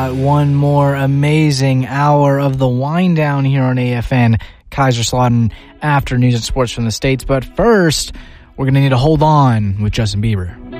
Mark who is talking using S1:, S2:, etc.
S1: One more amazing hour of the wind down here on AFN Kaiserslautern after news and sports from the States. But first, we're going to need to hold on with Justin Bieber.